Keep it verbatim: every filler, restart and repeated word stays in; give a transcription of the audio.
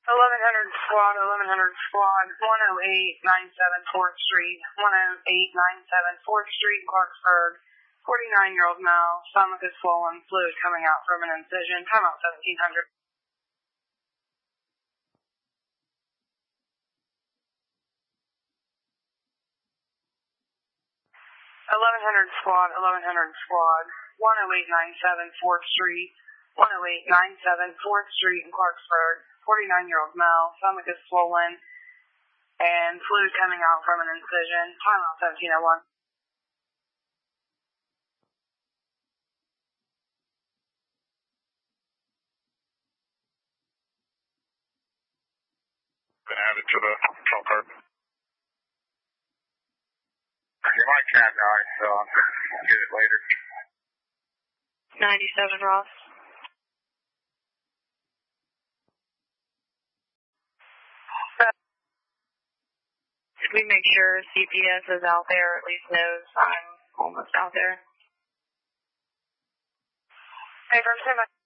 eleven hundred squad, eleven hundred squad, one oh eight ninety-seven fourth Street, one oh eight ninety-seven fourth Street, Clarksburg. forty-nine-year-old male, stomach is swollen, fluid coming out from an incision, timeout seventeen hundred. eleven hundred squad, eleven hundred squad, one oh eight ninety-seven fourth Street, one oh eight ninety-seven fourth Street in Clarksburg. forty-nine-year-old male, stomach is swollen, and fluid coming out from an incision, timeout seventeen oh one. Been added to the call card. You might can't die, so I'll get it later. ninety-seven Ross. Should we make sure C P S is out there, or at least knows I'm almost out there? Hey, first time